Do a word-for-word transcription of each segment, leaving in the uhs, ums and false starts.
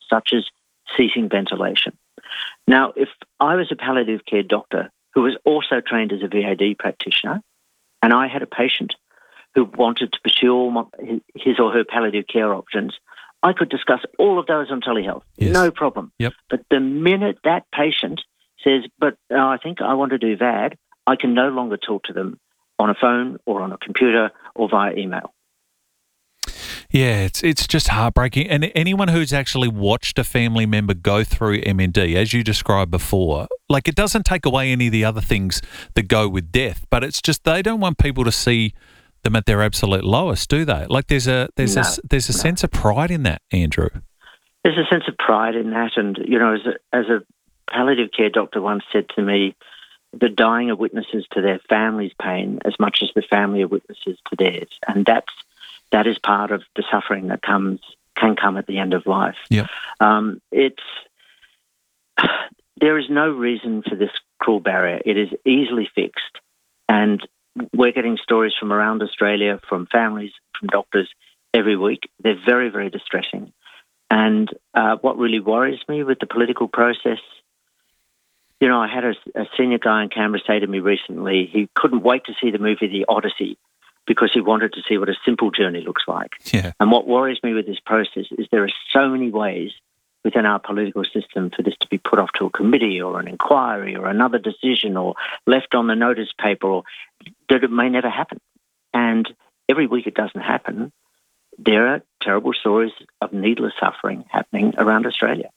such as ceasing ventilation. Now, if I was a palliative care doctor who was also trained as a V A D practitioner, and I had a patient who wanted to pursue all my, his or her palliative care options, I could discuss all of those on telehealth, yes. no problem. Yep. But the minute that patient says, but uh, I think I want to do V A D, I can no longer talk to them on a phone or on a computer or via email. Yeah, it's it's just heartbreaking. And anyone who's actually watched a family member go through M N D, as you described before, like, it doesn't take away any of the other things that go with death, but it's just they don't want people to see them at their absolute lowest, do they? Like, there's a there's no, a there's a no. sense of pride in that, Andrew. There's a sense of pride in that, and you know, as a, as a palliative care doctor once said to me, the dying are witnesses to their family's pain as much as the family are witnesses to theirs, and that's that is part of the suffering that comes can come at the end of life. Yep. Um, it's there is no reason for this cruel barrier. It is easily fixed, and we're getting stories from around Australia, from families, from doctors every week. They're very, very distressing. And uh, what really worries me with the political process, you know, I had a, a senior guy in Canberra say to me recently, he couldn't wait to see the movie The Odyssey because he wanted to see what a simple journey looks like. Yeah. And what worries me with this process is there are so many ways within our political system for this to be put off to a committee or an inquiry or another decision or left on the notice paper, or that it may never happen. And every week it doesn't happen, there are terrible stories of needless suffering happening around Australia.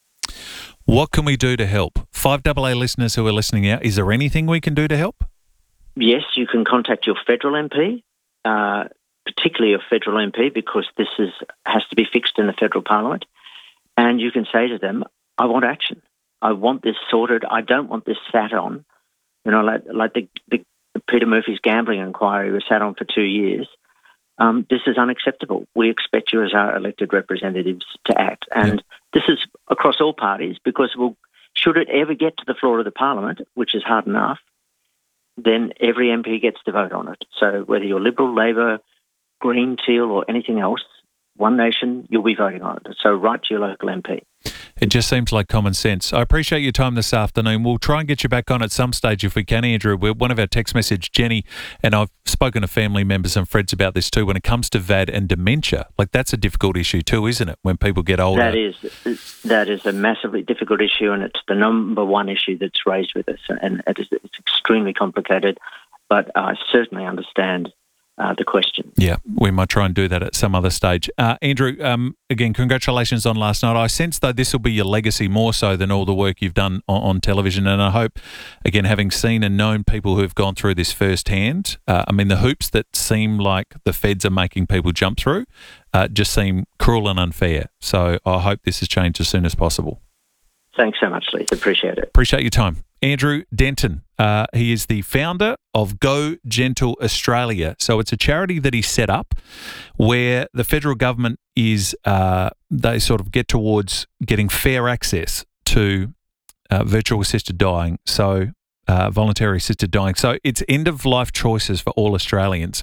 What can we do to help? five A A listeners who are listening out, is there anything we can do to help? Yes, you can contact your federal M P, uh, particularly your federal M P, because this is has to be fixed in the federal parliament. And you can say to them, I want action. I want this sorted. I don't want this sat on. You know, like, like the, the Peter Murphy's gambling inquiry was sat on for two years. Um, this is unacceptable. We expect you as our elected representatives to act. And yep. this is across all parties, because we'll, should it ever get to the floor of the parliament, which is hard enough, then every M P gets to vote on it. So whether you're Liberal, Labor, Green, Teal or anything else, One Nation, you'll be voting on it. So write to your local M P. It just seems like common sense. I appreciate your time this afternoon. We'll try and get you back on at some stage if we can, Andrew. We're, one of our text message, Jenny, and I've spoken to family members and friends about this too, when it comes to V A D and dementia. Like, that's a difficult issue too, isn't it, when people get older? That is, that is a massively difficult issue, and it's the number one issue that's raised with us, and it is, it's extremely complicated, but I certainly understand Uh, the question. Yeah, we might try and do that at some other stage. Uh, Andrew, um, again, congratulations on last night. I sense, though, this will be your legacy more so than all the work you've done on, on television, and I hope, again, having seen and known people who have gone through this firsthand, uh, I mean, the hoops that seem like the feds are making people jump through uh, just seem cruel and unfair. So I hope this is changed as soon as possible. Thanks so much, Leith. Appreciate it. Appreciate your time. Andrew Denton, uh, he is the founder of Go Gentle Australia. So it's a charity that he set up where the federal government is, uh, they sort of get towards getting fair access to uh, virtual assisted dying, so uh, voluntary assisted dying. So it's end-of-life choices for all Australians.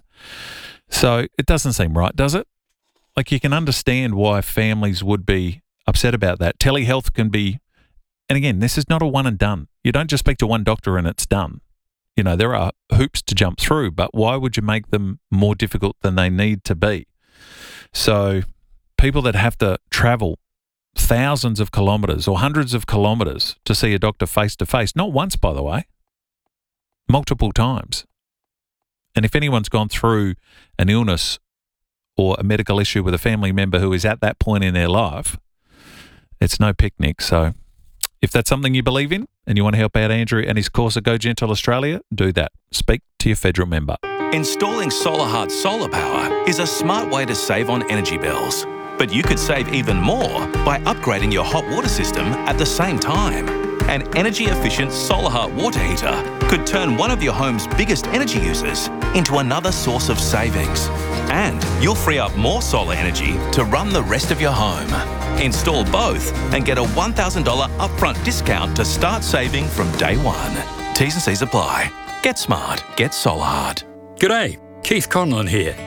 So it doesn't seem right, does it? Like, you can understand why families would be upset about that. Telehealth can be, and again, this is not a one and done. You don't just speak to one doctor and it's done. You know, there are hoops to jump through, but why would you make them more difficult than they need to be? So people that have to travel thousands of kilometres or hundreds of kilometres to see a doctor face to face, not once, by the way, multiple times. And if anyone's gone through an illness or a medical issue with a family member who is at that point in their life, it's no picnic. So if that's something you believe in and you want to help out Andrew and his cause at Go Gentle Australia, do that. Speak to your federal member. Installing SolarHeart solar power is a smart way to save on energy bills. But you could save even more by upgrading your hot water system at the same time. An energy-efficient SolarHeart water heater could turn one of your home's biggest energy users into another source of savings. And you'll free up more solar energy to run the rest of your home. Install both and get a one thousand dollars upfront discount to start saving from day one. T's and C's apply. Get smart. Get SolarHeart. G'day, Keith Conlon here.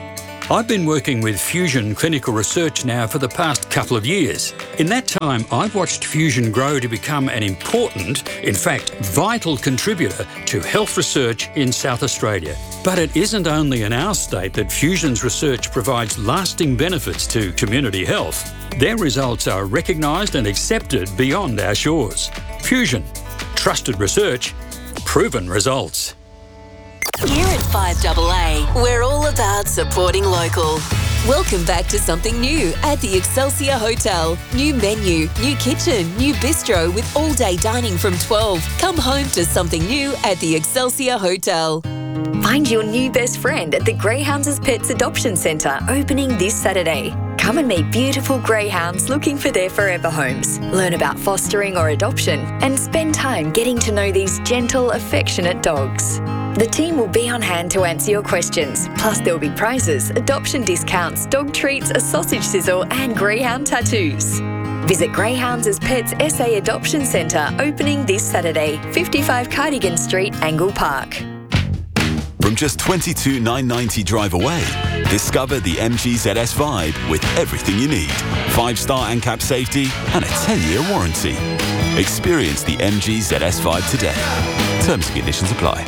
I've been working with Fusion Clinical Research now for the past couple of years. In that time, I've watched Fusion grow to become an important, in fact, vital contributor to health research in South Australia. But it isn't only in our state that Fusion's research provides lasting benefits to community health. Their results are recognised and accepted beyond our shores. Fusion. Trusted research. Proven results. Here at five A A, we're all about supporting local. Welcome back to something new at the Excelsior Hotel. New menu, new kitchen, new bistro with all-day dining from twelve. Come home to something new at the Excelsior Hotel. Find your new best friend at the Greyhounds Pets Adoption Centre, opening this Saturday. Come and meet beautiful greyhounds looking for their forever homes. Learn about fostering or adoption and spend time getting to know these gentle, affectionate dogs. The team will be on hand to answer your questions. Plus, there will be prizes, adoption discounts, dog treats, a sausage sizzle and greyhound tattoos. Visit Greyhounds Pets S A Adoption Centre, opening this Saturday, fifty-five Cardigan Street, Angle Park. From just twenty-two thousand nine hundred ninety drive away, discover the M G Z S Vibe with everything you need. five-star ANCAP safety and a ten-year warranty. Experience the M G Z S Vibe today. Terms and conditions apply.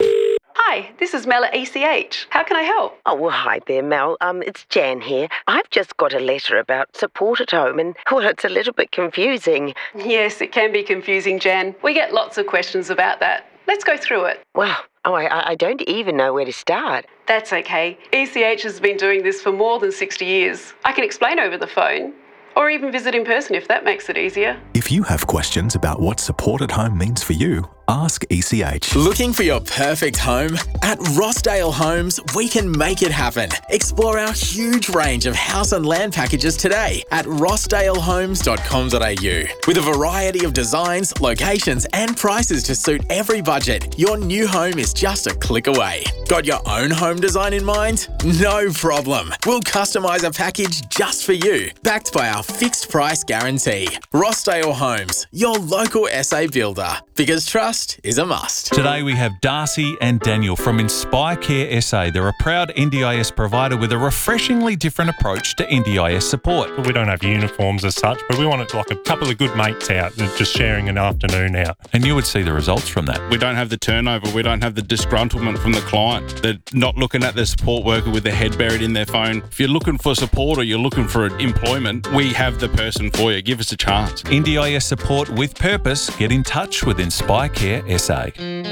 Hi, this is Mel at E C H. How can I help? Oh, well, hi there, Mel. Um, it's Jan here. I've just got a letter about support at home and, well, it's a little bit confusing. Yes, it can be confusing, Jan. We get lots of questions about that. Let's go through it. Wow. Oh, I, I don't even know where to start. That's okay. E C H has been doing this for more than sixty years. I can explain over the phone. Or even visit in person if that makes it easier. If you have questions about what support at home means for you, ask E C H. Looking for your perfect home? At Rossdale Homes, we can make it happen. Explore our huge range of house and land packages today at rossdale homes dot com dot a u. With a variety of designs, locations and prices to suit every budget, your new home is just a click away. Got your own home design in mind? No problem. We'll customise a package just for you, backed by our fixed price guarantee. Rossdale Homes, your local S A builder. Because trust is a must. Today we have Darcy and Daniel from Inspire Care S A. They're a proud N D I S provider with a refreshingly different approach to N D I S support. We don't have uniforms as such, but we want it like a couple of good mates out and just sharing an afternoon out. And you would see the results from that. We don't have the turnover. We don't have the disgruntlement from the client. They're not looking at the support worker with their head buried in their phone. If you're looking for support or you're looking for employment, we have the person for you. Give us a chance. N D I S support with purpose. Get in touch with Inspire Care S A.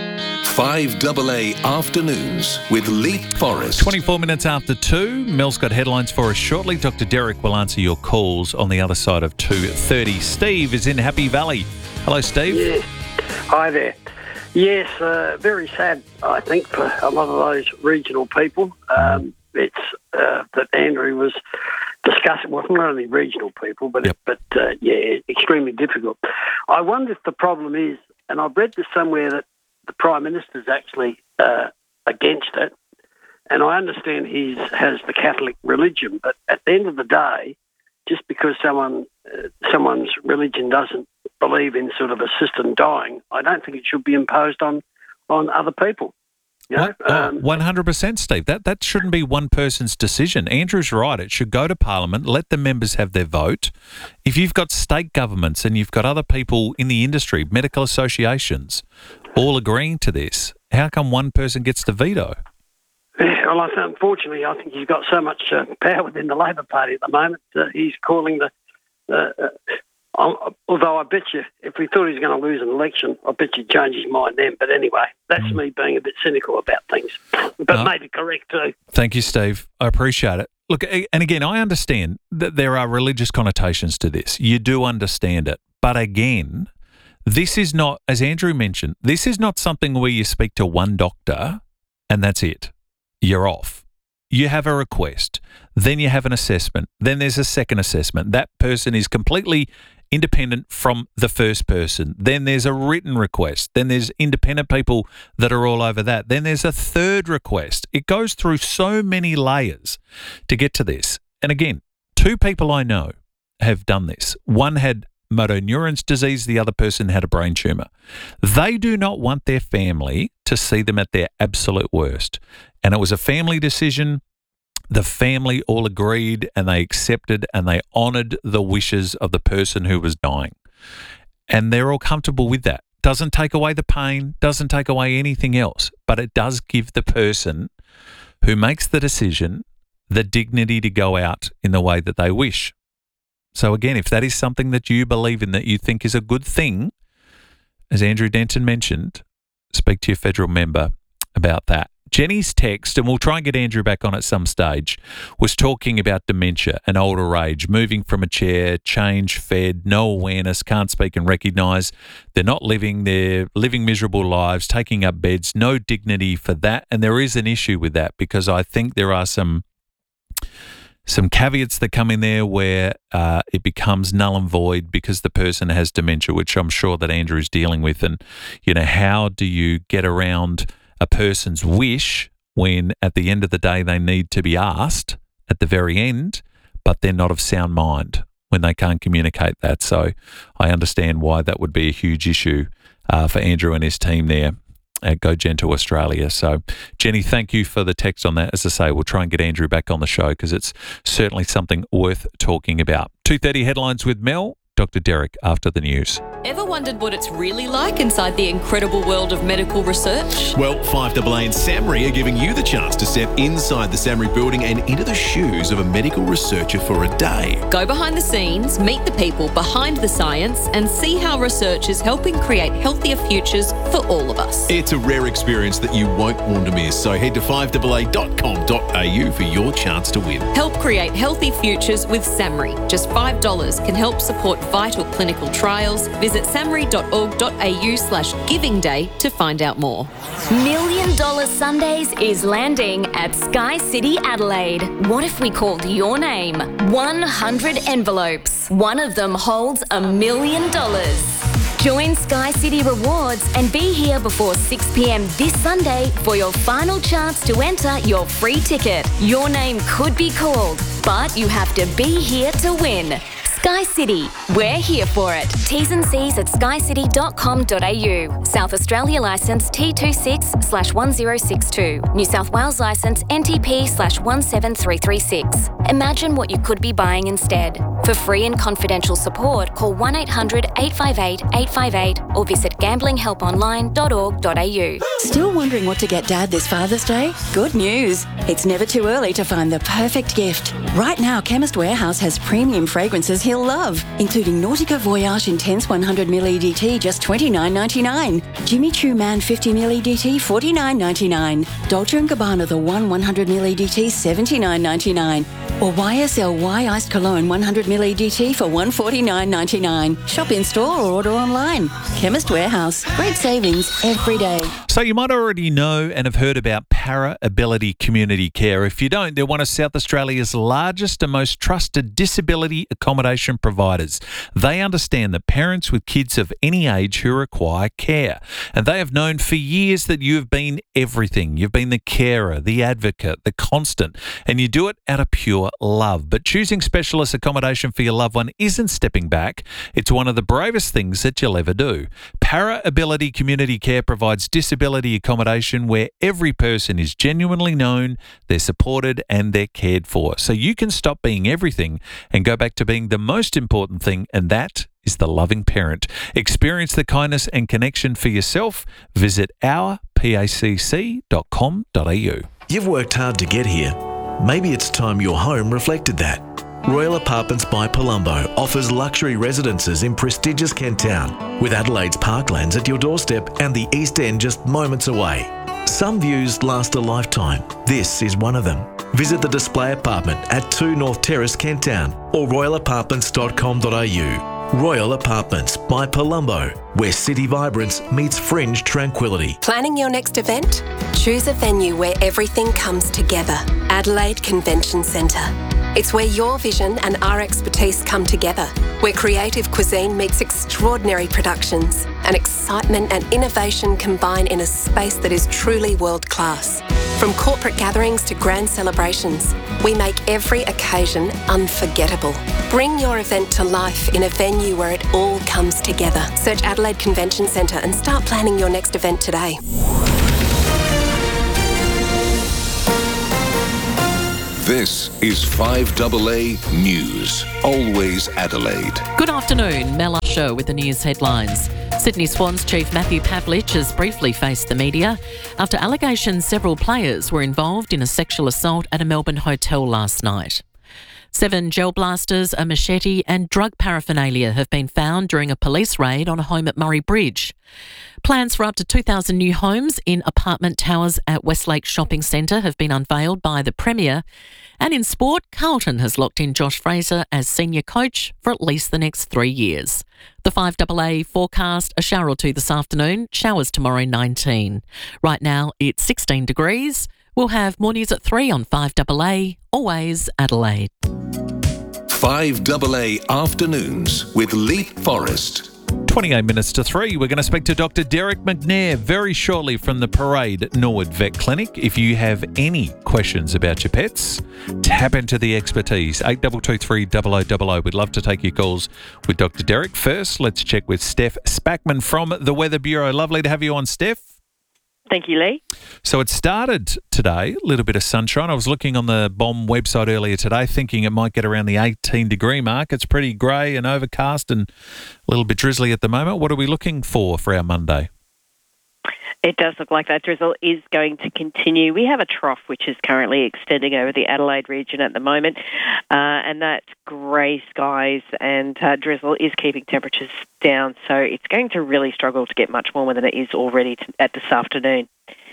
five A A Afternoons with Leith Forrest. twenty-four minutes after two. Mel's got headlines for us shortly. Doctor Derek will answer your calls on the other side of two thirty. Steve is in Happy Valley. Hello, Steve. Yeah. Hi there. Yes, uh, very sad, I think, for a lot of those regional people. Um, it's uh, that Andrew was discussing, well, not only regional people, but, yep. but uh, yeah, extremely difficult. I wonder if the problem is, and I've read this somewhere, that the Prime Minister's actually uh, against it, and I understand he has the Catholic religion, but at the end of the day, just because someone uh, someone's religion doesn't believe in sort of assisted dying, I don't think it should be imposed on, on other people. You know? What? Um, oh, one hundred percent, Steve. That that shouldn't be one person's decision. Andrew's right. It should go to Parliament, let the members have their vote. If you've got state governments and you've got other people in the industry, medical associations, all agreeing to this, how come one person gets to veto? Yeah, well, I think, unfortunately, I think he's got so much uh, power within the Labor Party at the moment. Uh, he's calling the... Uh, uh, um, although I bet you, if we thought he was going to lose an election, I bet you'd change his mind then. But anyway, that's mm. me being a bit cynical about things. But no. maybe correct too. Thank you, Steve. I appreciate it. Look, and again, I understand that there are religious connotations to this. You do understand it. But again, this is not, as Andrew mentioned, this is not something where you speak to one doctor and that's it. You're off. You have a request, then you have an assessment, then there's a second assessment. That person is completely independent from the first person. Then there's a written request. Then there's independent people that are all over that. Then there's a third request. It goes through so many layers to get to this. And again, two people I know have done this. One had motor neurons disease, the other person had a brain tumour. They do not want their family to see them at their absolute worst. And it was a family decision. the family all agreed and they accepted and they honoured the wishes of the person who was dying. And they're all comfortable with that. Doesn't take away the pain, doesn't take away anything else, but it does give the person who makes the decision the dignity to go out in the way that they wish. So again, if that is something that you believe in, that you think is a good thing, as Andrew Denton mentioned, speak to your federal member about that. Jenny's text, and we'll try and get Andrew back on at some stage, was talking about dementia and older age, moving from a chair, change, fed, no awareness, can't speak and recognise. They're not living, they're living miserable lives, taking up beds, no dignity for that. And there is an issue with that because I think there are some some caveats that come in there where uh, it becomes null and void because the person has dementia, which I'm sure that Andrew is dealing with. And, you know, how do you get around a person's wish when at the end of the day they need to be asked at the very end, but they're not of sound mind when they can't communicate that? So I understand why that would be a huge issue uh, for Andrew and his team there at Go Gentle Australia. So, Jenny, thank you for the text on that. As I say, we'll try and get Andrew back on the show because it's certainly something worth talking about. two thirty headlines with Mel. Doctor Derek after the news. Ever wondered what it's really like inside the incredible world of medical research? Well, five A A and SAHMRI are giving you the chance to step inside the SAHMRI building and into the shoes of a medical researcher for a day. Go behind the scenes, meet the people behind the science, and see how research is helping create healthier futures for all of us. It's a rare experience that you won't want to miss, so head to five A A dot com dot a u for your chance to win. Help create healthy futures with SAHMRI. Just five dollars can help support vital clinical trials. Visit samri dot org dot a u slash giving day to find out more. Million Dollar Sundays is landing at Sky City Adelaide. What if we called your name? one hundred envelopes. One of them holds a million dollars. Join Sky City Rewards and be here before six p.m. this Sunday for your final chance to enter your free ticket. Your name could be called, but you have to be here to win. Sky City, we're here for it. T's and C's at sky city dot com dot a u. South Australia licence T twenty-six slash one zero six two. New South Wales licence N T P slash one seven three three six. Imagine what you could be buying instead. For free and confidential support, call one eight hundred eight five eight eight five eight or visit gambling help online dot org dot a u. Still wondering what to get Dad this Father's Day? Good news. It's never too early to find the perfect gift. Right now, Chemist Warehouse has premium fragrances he'll love, including Nautica Voyage Intense one hundred milliliter E D T, just twenty-nine ninety-nine. Jimmy Choo Man fifty milliliter E D T, forty-nine ninety-nine. Dolce and Gabbana The One one hundred milliliter E D T, seventy-nine ninety-nine. Or Y S L Y Iced Cologne one hundred milliliter E D T for one forty-nine ninety-nine. Shop in store or order online. Chemist Warehouse. Great savings every day. So you might already know and have heard about Para Ability Community Care. If you don't, they're one of South Australia's largest and most trusted disability accommodation providers. They understand that parents with kids of any age who require care. And they have known for years that you have been everything. You've been the carer, the advocate, the constant, and you do it out of pure love. But choosing specialist accommodation for your loved one isn't stepping back. It's one of the bravest things that you'll ever do. Para Ability Community Care provides disability accommodation where every person is genuinely known, they're supported and they're cared for. So you can stop being everything and go back to being the most important thing, and that is the loving parent. Experience the kindness and connection for yourself. Visit our pacc dot com dot a u. You've worked hard to get here. Maybe it's time your home reflected that. Royal Apartments by Palumbo offers luxury residences in prestigious Kent Town, with Adelaide's parklands at your doorstep and the East End just moments away. Some views last a lifetime. This is one of them. Visit the display apartment at two North Terrace, Kent Town, or royal apartments dot com dot a u. Royal Apartments by Palumbo, where city vibrance meets fringe tranquility. Planning your next event? Choose a venue where everything comes together. Adelaide Convention Centre. It's where your vision and our expertise come together, where creative cuisine meets extraordinary productions, and excitement and innovation combine in a space that is truly world-class. From corporate gatherings to grand celebrations, we make every occasion unforgettable. Bring your event to life in a venue where it all comes together. Search Adelaide Convention Centre and start planning your next event today. This is five A A News. Always Adelaide. Good afternoon, Mel Usher with the news headlines. Sydney Swans chief Matthew Pavlich has briefly faced the media after allegations several players were involved in a sexual assault at a Melbourne hotel last night. Seven gel blasters, a machete and drug paraphernalia have been found during a police raid on a home at Murray Bridge. Plans for up to two thousand new homes in apartment towers at Westlake Shopping Centre have been unveiled by the Premier. And in sport, Carlton has locked in Josh Fraser as senior coach for at least the next three years. The five A A forecast, a shower or two this afternoon, showers tomorrow nineteen. Right now it's sixteen degrees. We'll have more news at three on five A A, always Adelaide. five A A Afternoons with Leap Forest. twenty-eight minutes to three. We're going to speak to Doctor Derek McNair very shortly from the Parade at Norwood Vet Clinic. If you have any questions about your pets, tap into the expertise. eight two two three double oh double oh. We'd love to take your calls with Doctor Derek. First, let's check with Steph Spackman from the Weather Bureau. Lovely to have you on, Steph. Thank you, Lee. So it started today, a little bit of sunshine. I was looking on the B O M website earlier today thinking it might get around the eighteen degree mark. It's pretty grey and overcast and a little bit drizzly at the moment. What are we looking for for our Monday? It does look like that drizzle is going to continue. We have a trough which is currently extending over the Adelaide region at the moment, uh, and that grey skies and uh, drizzle is keeping temperatures down, so it's going to really struggle to get much warmer than it is already t- at this afternoon.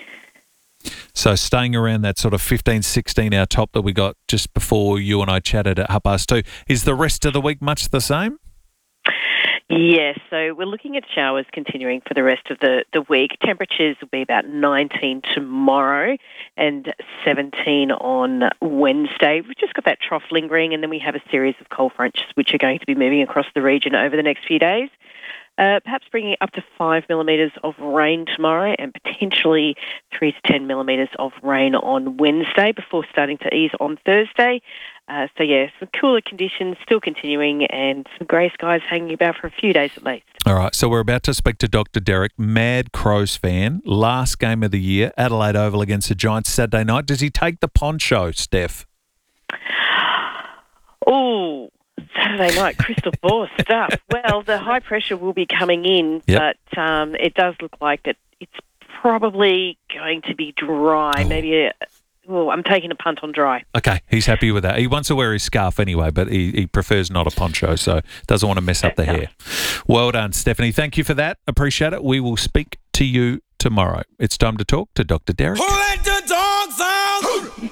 So staying around that sort of fifteen, sixteen hour top that we got just before you and I chatted at half past two. Is the rest of the week much the same? Yes, so we're looking at showers continuing for the rest of the, the week. Temperatures will be about nineteen tomorrow and seventeen on Wednesday. We've just got that trough lingering, and then we have a series of cold fronts which are going to be moving across the region over the next few days. Uh, perhaps bringing up to five millimetres of rain tomorrow and potentially three to ten millimetres of rain on Wednesday before starting to ease on Thursday. Uh, so, yeah, some cooler conditions still continuing and some grey skies hanging about for a few days at least. All right, so we're about to speak to Doctor Derek, mad Crows fan. Last game of the year, Adelaide Oval against the Giants Saturday night. Does he take the poncho, Steph? Oh, Saturday night, crystal ball stuff. Well, the high pressure will be coming in, yep. but um, it does look like that it's probably going to be dry. Oh. Maybe a... Oh, I'm taking a punt on dry. Okay, he's happy with that. He wants to wear his scarf anyway, but he, he prefers not a poncho, so doesn't want to mess up the hair. Well done, Stephanie. Thank you for that. Appreciate it. We will speak to you tomorrow. It's time to talk to Doctor Derek. Who let the dogs out?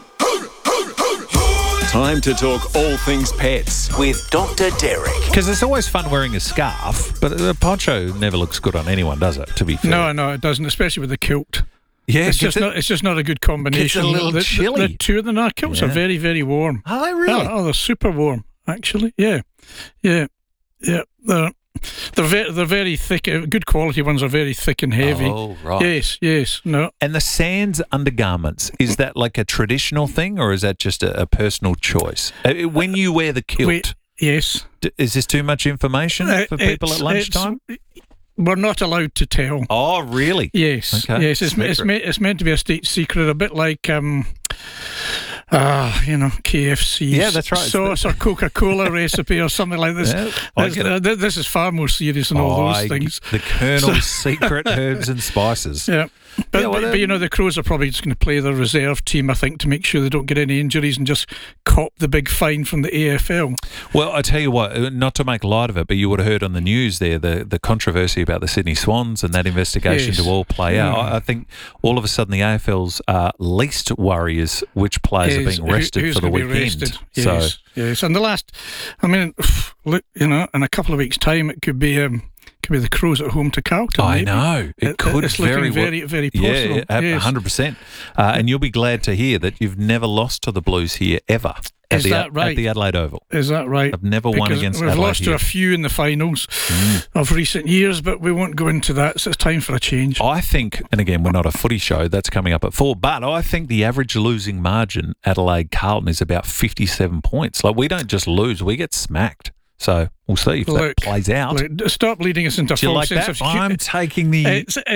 Time to talk all things pets with Doctor Derek. Because it's always fun wearing a scarf, but a poncho never looks good on anyone, does it, to be fair? No, no, it doesn't, especially with the kilt. Yeah, it's just it, not. It's just not a good combination. It's a little the, chilly. The, the two of them, our kilts yeah. are very, very warm. Are they really? Oh, oh, they're super warm, actually. Yeah, yeah, yeah. They're they're very, they're very thick. Good quality ones are very thick and heavy. Oh, right. Yes, yes. No. And the Sands undergarments, is that like a traditional thing, or is that just a, a personal choice? When you wear the kilt, Wait, yes. D- is this too much information uh, for people at lunchtime? We're not allowed to tell. Oh, really? Yes. Okay. Yes, it's, it's, meant, it's meant to be a state secret, a bit like, um, uh, you know, K F C's yeah, that's right. sauce or Coca-Cola recipe or something like this. Yeah, I get it. Uh, this is far more serious than oh, all those I, things. The Colonel's secret herbs and spices. Yeah. But, yeah, well, but, but, you know, the Crows are probably just going to play their reserve team, I think, to make sure they don't get any injuries and just cop the big fine from the A F L. Well, I tell you what, not to make light of it, but you would have heard on the news there the, the controversy about the Sydney Swans and that investigation yes. to all play out. Yeah. I, I think all of a sudden the A F L's uh, least worry is which players yes. are being rested Who, for the weekend. Rested? Yes, so, yes. And the last, I mean, look, you know, in a couple of weeks' time, it could be... Um, could be the Crows at home to Carlton. I maybe. know. It, it could it's very looking well. very, very possible. Yeah, yes. one hundred percent. Uh, and you'll be glad to hear that you've never lost to the Blues here ever. At Is the, that right? At the Adelaide Oval. Is that right? I've never because won against we've Adelaide lost here. to a few in the finals mm. of recent years, but we won't go into that. So it's time for a change. I think, and again, we're not a footy show, that's coming up at four, but I think the average losing margin Adelaide-Carlton is about fifty-seven points. Like, we don't just lose, we get smacked. So we'll see if look, that plays out. Look, stop leading us into Do you false like sense that? of I'm taking the... It's, it's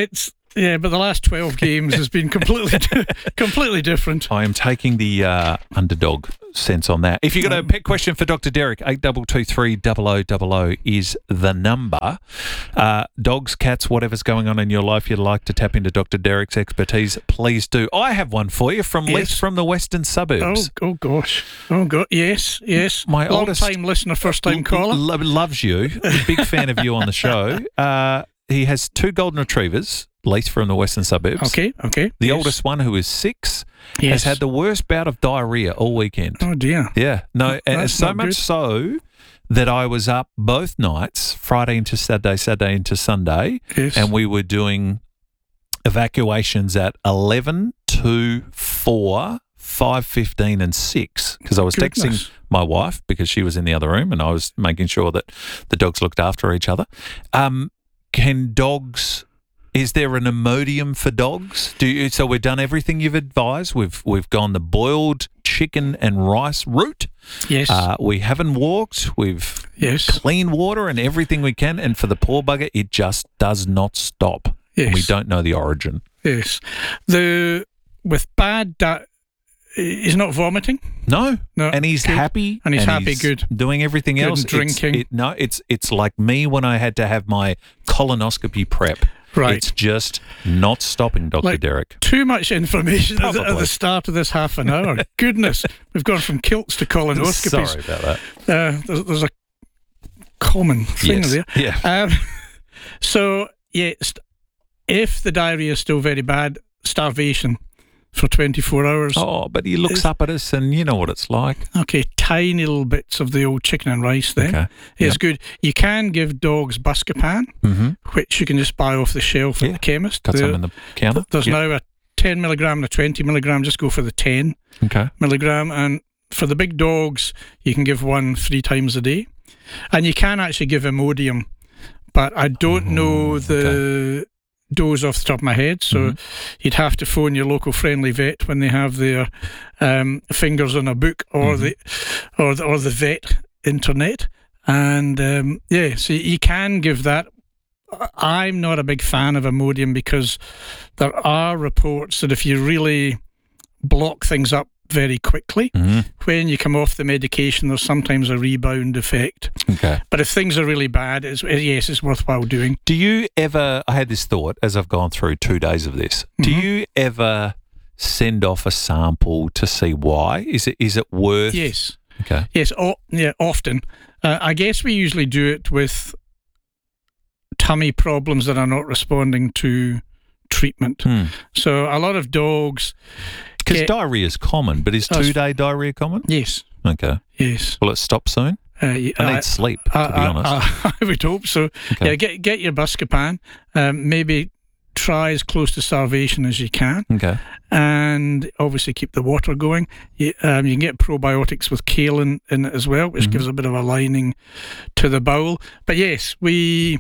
Yeah, but the last twelve games has been completely completely different. I am taking the uh, underdog sense on that. If you've got a pet question for Doctor Derek, eight two two three, double oh double oh is the number. Uh, dogs, cats, whatever's going on in your life you'd like to tap into Doctor Derek's expertise, please do. I have one for you from Yes. Leith from the western suburbs. Oh, oh gosh. Oh, God. Yes, yes. My Long oldest- time listener, first time caller. Lo- loves you. Big fan of you on the show. Uh, he has two golden retrievers, Leith from the western suburbs. Okay, okay. The yes. oldest one, who is six, Yes. has had the worst bout of diarrhea all weekend. Oh, dear. Yeah. No, and That's so not much good. so that I was up both nights, Friday into Saturday, Saturday into Sunday, Yes. and we were doing evacuations at eleven, two, four, five fifteen and six, because I was Goodness. texting my wife because she was in the other room and I was making sure that the dogs looked after each other. Um, can dogs... Is there an Imodium for dogs? Do you, so we've done everything you've advised. We've we've gone the boiled chicken and rice route. Yes. Uh, we haven't walked. We've Yes. clean water and everything we can. And for the poor bugger, it just does not stop. Yes. And we don't know the origin. Yes. The with bad di- he's not vomiting. No. No. And he's good. happy. And he's happy, good. Doing everything Good else. and drinking. It's, it, no, it's it's like me when I had to have my colonoscopy prep. Right. It's just not stopping, Doctor Like, Derek. Too much information at the, at Probably. the start of this half an hour. Goodness, we've gone from kilts to colonoscopies. Sorry about that. Uh, there's, there's a common thing Yes. there. Yeah. Um, so, yeah, st- if the diarrhea is still very bad, starvation for twenty-four hours. Oh, but he looks Is- up at us and you know what it's like. Okay, tiny little bits of the old chicken and rice then. Okay. It's Yep. good. You can give dogs Buscopan, Mm-hmm. which you can just buy off the shelf Yeah. at the chemist. Got There- some in the counter. There's Yep. now a ten milligram and a twenty milligram. Just go for the ten Okay. milligram. And for the big dogs, you can give one three times a day. And you can actually give Imodium, but I don't know the dose off the top of my head. So Mhm. you'd have to phone your local friendly vet when they have their um, fingers on a book, or Mhm. the or the, or the vet internet. And um, yeah, so you can give that. I'm not a big fan of Imodium because there are reports that if you really block things up very quickly, Mhm. when you come off the medication, there's sometimes a rebound effect. Okay. But if things are really bad, it's, yes, it's worthwhile doing. Do you ever, I had this thought as I've gone through two days of this, do Mhm. you ever send off a sample to see why? Is it is it worth? Yes. Okay. Yes, o- yeah, often. Uh, I guess we usually do it with tummy problems that are not responding to treatment. Hmm. So a lot of dogs... Because get- diarrhea is common, but is That's- two-day diarrhea common? Yes, Okay. yes. Will it stop soon? Uh, y- I need I- sleep, to I, be I- honest. I, I would hope so. Okay. Yeah, get get your Buscopan. Um, maybe try as close to starvation as you can, Okay. and obviously keep the water going. You, um, you can get probiotics with kaolin in it as well, which Mhm. gives a bit of a lining to the bowel. But yes, we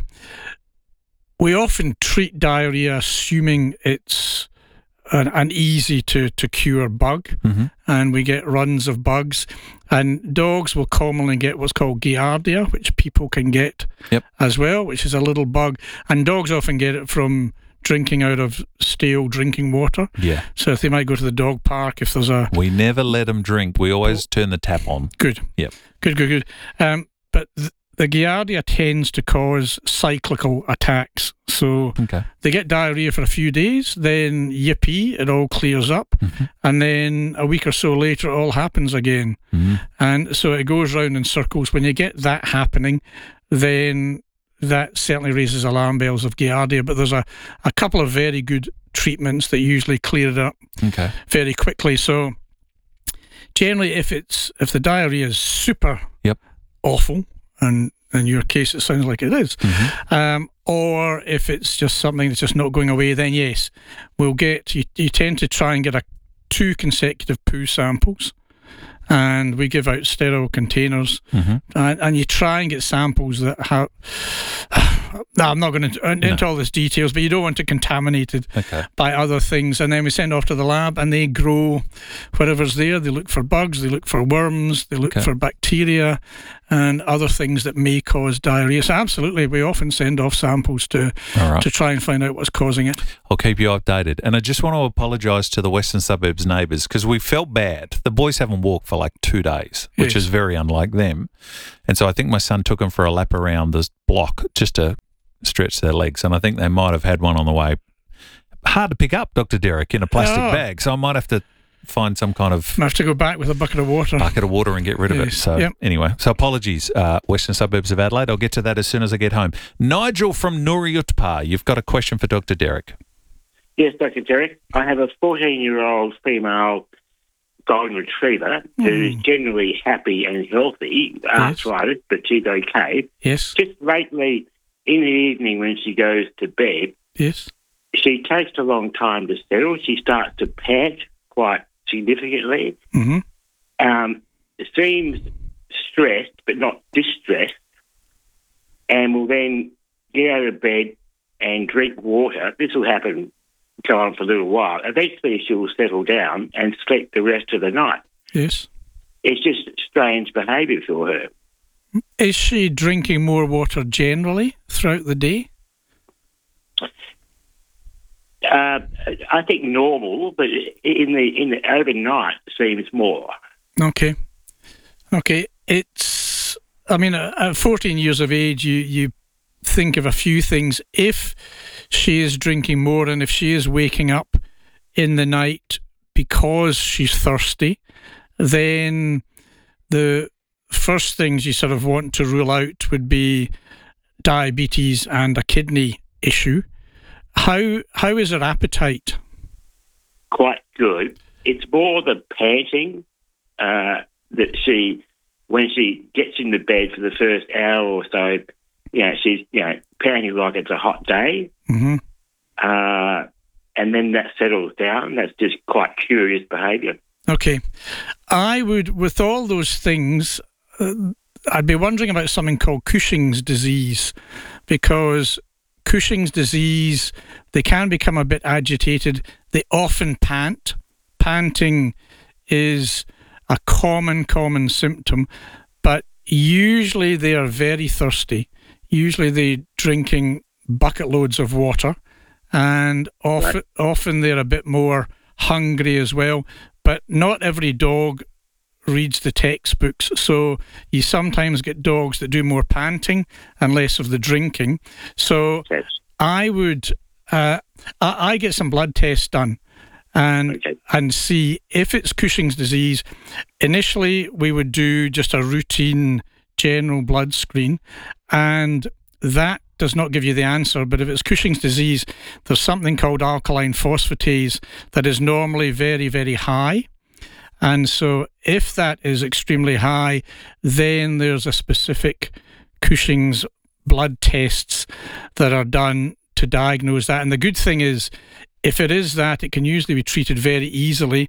we often treat diarrhea assuming it's an, an easy to, to cure bug, Mm-hmm. and we get runs of bugs. And dogs will commonly get what's called Giardia, which people can get Yep. as well, which is a little bug. And dogs often get it from drinking out of stale drinking water. Yeah. So if they might go to the dog park, if there's a We never let them drink. We always turn the tap on. good, Yep. good, good, good. Um, but th- the Giardia tends to cause cyclical attacks. So Okay. they get diarrhea for a few days, then yippee, it all clears up, Mm-hmm. and then a week or so later, it all happens again. Mm-hmm. And so it goes round in circles. When you get that happening, then that certainly raises alarm bells of Giardia. But there's a, a couple of very good treatments that usually clear it up Okay. very quickly. So generally, if it's if the diarrhea is super Yep. awful, and in your case it sounds like it is, Mm-hmm. um, or if it's just something that's just not going away, then yes, we'll get, you, you tend to try and get a two consecutive poo samples, and we give out sterile containers, Mm-hmm. and, and you try and get samples that have no, I'm not going to into No. all these details, but you don't want to contaminate it Okay. by other things. And then we send off to the lab, and they grow whatever's there. They look for bugs, they look for worms, they look Okay. for bacteria and other things that may cause diarrhea. So absolutely, we often send off samples to All right. to try and find out what's causing it. I'll keep you updated. And I just want to apologise to the Western Suburbs neighbours because we felt bad. The boys haven't walked for like two days, which Yes. is very unlike them. And so I think my son took them for a lap around this block just to stretch their legs. And I think they might have had one on the way. Hard to pick up, Doctor Derek, in a plastic Oh. bag. So I might have to find some kind of I have to go back with a bucket of water. bucket of water and get rid of it. Yes. So Yep. anyway, so apologies, uh, Western Suburbs of Adelaide. I'll get to that as soon as I get home. Nigel from Nooriutpa, you've got a question for Doctor Derek. Yes, Doctor Derek. I have a fourteen-year-old female golden retriever who's generally happy and healthy, arthritis, but she's okay. Yes. Just lately, in the evening when she goes to bed, Yes. she takes a long time to settle. She starts to pant quite significantly. Mm-hmm. Um, seems stressed, but not distressed, and will then get out of bed and drink water. This will happen, go on for a little while. Eventually, she will settle down and sleep the rest of the night. Yes. It's just strange behaviour for her. Is she drinking more water generally throughout the day? Uh, I think normal, but in the in the overnight seems more. Okay. Okay. It's, I mean, at at fourteen years of age, you, you think of a few things. If she is drinking more and if she is waking up in the night because she's thirsty, then the first things you sort of want to rule out would be diabetes and a kidney issue. How how is her appetite? Quite good. It's more the panting uh, that she, when she gets into bed for the first hour or so, you know, she's you know panting like it's a hot day, Mm-hmm. uh, and then that settles down. That's just quite curious behaviour. Okay. I would, with all those things, uh, I'd be wondering about something called Cushing's disease, because Cushing's disease, they can become a bit agitated. They often pant. Panting is a common, common symptom, but usually they are very thirsty. Usually they're drinking bucket loads of water, and often, Right. often they're a bit more hungry as well. But not every dog reads the textbooks, so you sometimes get dogs that do more panting and less of the drinking. So Yes. I would, uh, I, I get some blood tests done and Okay. and see if it's Cushing's disease. Initially, we would do just a routine general blood screen, and that does not give you the answer. But if it's Cushing's disease, there's something called alkaline phosphatase that is normally very, very high. And so if that is extremely high, then there's a specific Cushing's blood tests that are done to diagnose that. And the good thing is, if it is that, it can usually be treated very easily.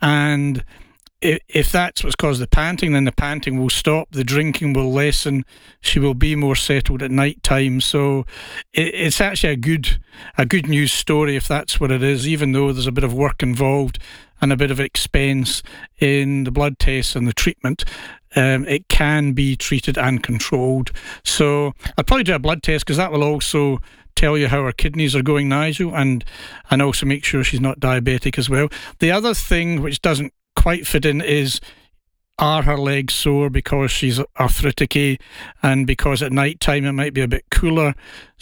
And i- if that's what's caused the panting, then the panting will stop, the drinking will lessen, she will be more settled at night time. So it, it's actually a good a good news story if that's what it is, even though there's a bit of work involved and a bit of expense in the blood tests and the treatment. Um, it can be treated and controlled. So I'd probably do a blood test, because that will also tell you how her kidneys are going, Nigel, and and also make sure she's not diabetic as well. The other thing which doesn't quite fit in is, are her legs sore because she's arthritic, and because at night time it might be a bit cooler?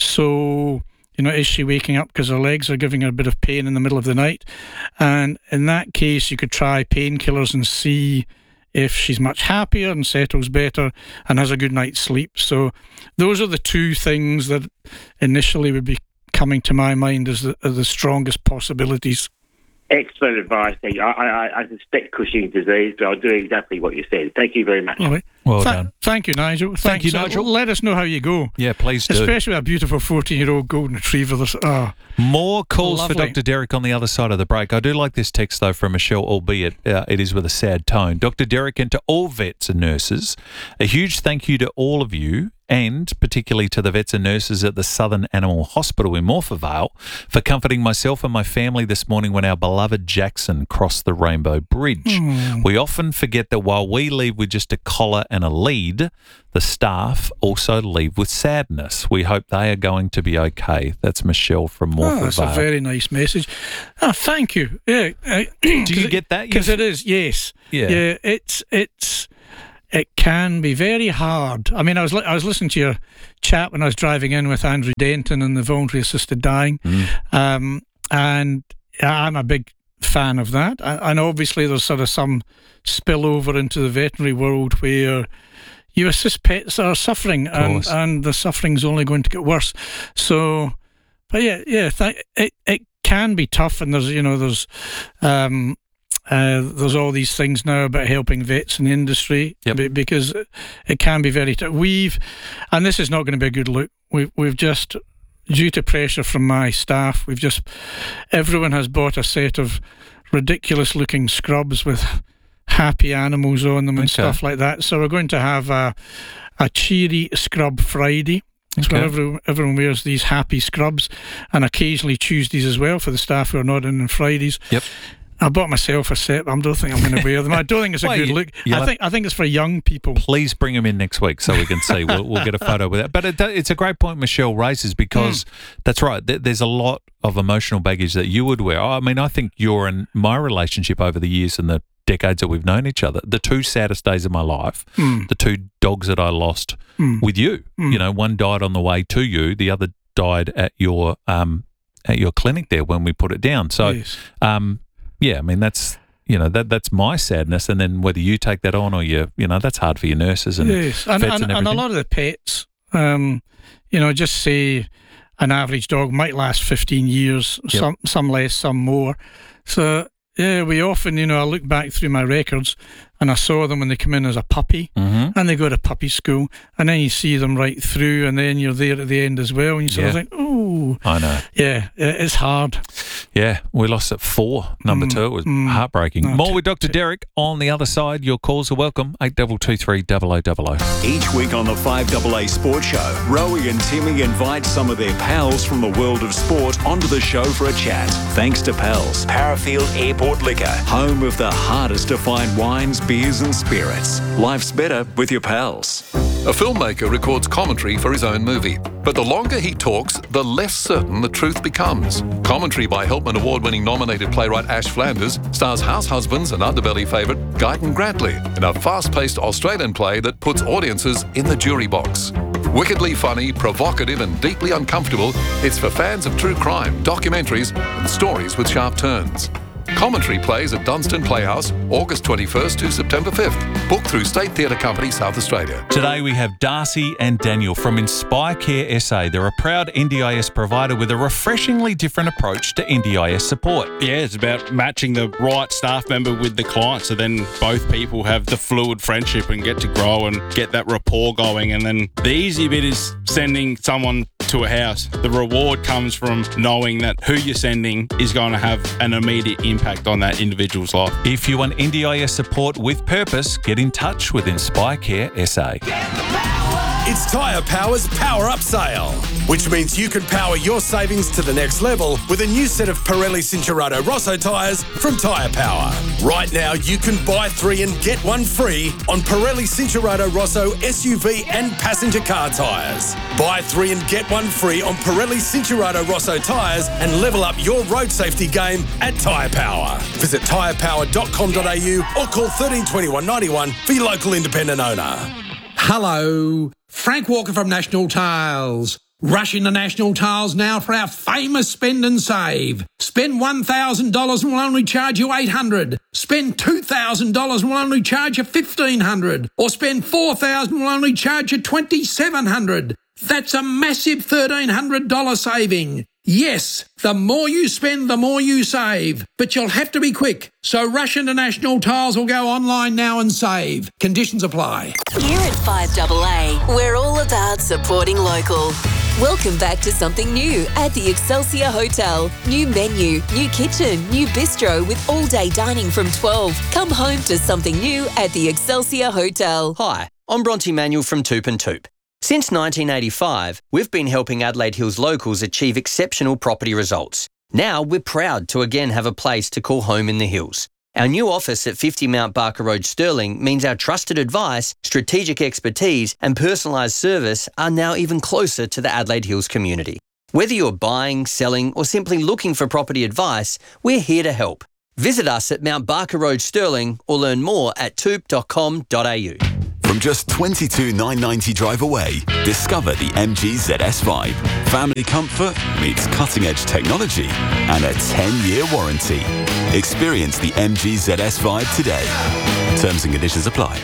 So, you know, is she waking up because her legs are giving her a bit of pain in the middle of the night? And in that case, you could try painkillers and see if she's much happier and settles better and has a good night's sleep. So those are the two things that initially would be coming to my mind as the, as the strongest possibilities. Excellent advice. I, I, I suspect Cushing's disease, but I'll do exactly what you said. Thank you very much. All right. Well Tha- done. Thank you, Nigel. Thank you, Thanks. Nigel. Let us know how you go. Yeah, please do. Especially with a beautiful fourteen-year-old golden retriever. There's, oh, More calls for lovely. Doctor Derek on the other side of the break. I do like this text, though, from Michelle, albeit uh, it is with a sad tone. Doctor Derek, and to all vets and nurses, a huge thank you to all of you and particularly to the vets and nurses at the Southern Animal Hospital in Morphettvale for comforting myself and my family this morning when our beloved Jackson crossed the Rainbow Bridge. Mm. We often forget that while we leave with just a collar and a lead, the staff also leave with sadness. We hope they are going to be okay. That's Michelle from Morphettvale. Oh, that's a very nice message. Oh, thank you. Yeah. Uh, Do you get that? Because it is, yes. Yeah. Yeah. It's it's it can be very hard. I mean, I was li- I was listening to your chat when I was driving in with Andrew Denton and the voluntary assisted dying, mm. um, and I'm a big fan of that. And, and obviously, there's sort of some spillover into the veterinary world where you assist pets that are suffering, and, and the suffering's only going to get worse. So, but yeah, yeah, th- it it can be tough, and there's you know there's um, uh, there's all these things now about helping vets in the industry yep. b- because it can be very tough. We've, and this is not going to be a good look. We've we've just, due to pressure from my staff, we've just everyone has bought a set of ridiculous looking scrubs with happy animals on them and okay. stuff like that. So we're going to have a a cheery scrub Friday. It's okay. where everyone, everyone wears these happy scrubs, and occasionally Tuesdays as well for the staff who are not in on Fridays. Yep. I bought myself a set, but I don't think I'm going to wear them. I don't think it's a Well, good you- look. you'll I have- think I think it's for young people. Please bring them in next week so we can see. We'll, we'll get a photo with that. But it, it's a great point Michelle raises because Mm. that's right. There, there's a lot of emotional baggage that you would wear. I mean, I think your and my relationship over the years and the decades that we've known each other, the two saddest days of my life, Mm. the two dogs that I lost Mm. with you. Mm. You know, one died on the way to you, the other died at your um at your clinic there when we put it down. So, Yes. um, yeah, I mean that's. You know, that that's my sadness, and then whether you take that on or you, you know, that's hard for your nurses and Yes, and, vets and, and and everything. a lot of the pets, um, you know, just say an average dog might last fifteen years, Yep. some some less, some more. So, yeah, we often, you know, I look back through my records and I saw them when they come in as a puppy Mhm. and they go to puppy school, and then you see them right through, and then you're there at the end as well, and you sort of Yeah. think, oh, I know. yeah, it- it's hard. Yeah, we lost at four, number Mm, two. It was mm. heartbreaking. No, More t- with Doctor Derek on the other side. Your calls are welcome. eight two two three double oh double oh. Each week on the five A A Sports Show, Rowie and Timmy invite some of their pals from the world of sport onto the show for a chat. Thanks to Pals, Parafield Airport Liquor, home of the hardest to find wines, beers and spirits. Life's better with your pals. A filmmaker records commentary for his own movie, but the longer he talks, the less certain the truth becomes. Commentary by Helpman Award-winning nominated playwright Ash Flanders stars house husbands and underbelly favourite Guyton Grantley in a fast-paced Australian play that puts audiences in the jury box. Wickedly funny, provocative and deeply uncomfortable, it's for fans of true crime, documentaries and stories with sharp turns. Commentary plays at Dunstan Playhouse, August twenty-first to September fifth. Booked through State Theatre Company, South Australia. Today we have Darcy and Daniel from Inspire Care S A. They're a proud N D I S provider with a refreshingly different approach to N D I S support. Yeah, it's about matching the right staff member with the client, so then both people have the fluid friendship and get to grow and get that rapport going. And then the easy bit is sending someone to a house. The reward comes from knowing that who you're sending is going to have an immediate impact on that individual's life. If you want N D I S support with purpose, get in touch with Inspire Care S A. It's Tyre Power's Power Up Sale, which means you can power your savings to the next level with a new set of Pirelli Cincherato Rosso tyres from Tyre Power. Right now, you can buy three and get one free on Pirelli Cincherato Rosso S U V and passenger car tyres. Buy three and get one free on Pirelli Cincherato Rosso tyres and level up your road safety game at Tyre Power. Visit tyre power dot com dot a u or call thirteen twenty-one ninety-one for your local independent owner. Hello, Frank Walker from National Tiles. Rush into National Tiles now for our famous spend and save. Spend one thousand dollars and we'll only charge you eight hundred dollars. Spend two thousand dollars and we'll only charge you fifteen hundred dollars. Or spend four thousand dollars and we'll only charge you twenty-seven hundred dollars. That's a massive thirteen hundred dollars saving. Yes, the more you spend, the more you save. But you'll have to be quick. So rush into National Tiles or go online now and save. Conditions apply. Here at five A A, we're all about supporting local. Welcome back to something new at the Excelsior Hotel. New menu, new kitchen, new bistro with all-day dining from twelve. Come home to something new at the Excelsior Hotel. Hi, I'm Bronte Manuel from Toop and Toop. Since nineteen eighty-five, we've been helping Adelaide Hills locals achieve exceptional property results. Now we're proud to again have a place to call home in the hills. Our new office at fifty Mount Barker Road, Stirling, means our trusted advice, strategic expertise and personalised service are now even closer to the Adelaide Hills community. Whether you're buying, selling or simply looking for property advice, we're here to help. Visit us at Mount Barker Road, Stirling or learn more at toop dot com dot a u. From just twenty-two thousand nine hundred ninety drive away, discover the M G Z S Vibe. Family comfort meets cutting-edge technology and a ten-year warranty. Experience the M G Z S Vibe today. Terms and conditions apply.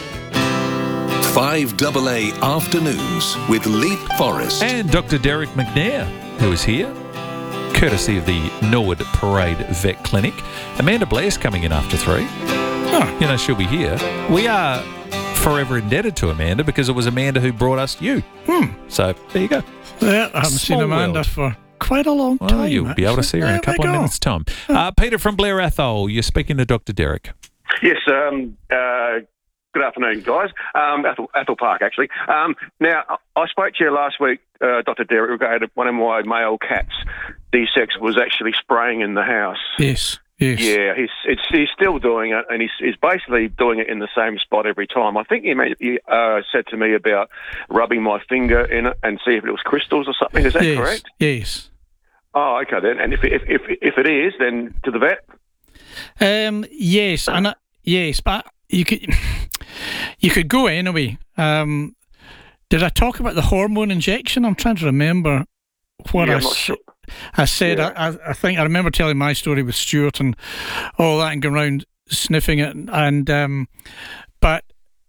five double A Afternoons with Leap Forest. And Doctor Derek McNair, who is here, courtesy of the Norwood Parade Vet Clinic. Amanda Blair's coming in after three. Oh, you know, she'll be here. We are forever indebted to Amanda because it was Amanda who brought us you. Hmm. So there you go. Yeah, I haven't Small seen Amanda world. for quite a long Well, time. you'll be able to see her in a There we couple of go. minutes' time. Uh, Peter from Blair Athol, you're speaking to Doctor Derek. Yes, um, uh, good afternoon, guys. Um, Athol, Athol Park, actually. Um, now, I I spoke to you last week, uh, Doctor Derek, regarding one of my male cats. D-Sex was actually spraying in the house. Yes, yes. Yeah, he's it's, he's still doing it, and he's, he's basically doing it in the same spot every time. I think he, made, he uh, said to me about rubbing my finger in it and see if it was crystals or something. Is that yes, correct? Yes. Oh, okay then. And if if if, if it is, then to the vet. Um, yes, and uh, yes, but you could you could go anyway. Um, did I talk about the hormone injection? I'm trying to remember what Yeah, I I'm not s- sure. I said. Yeah. I, I I think I remember telling my story with Stuart and all that, and going around sniffing it. And um, but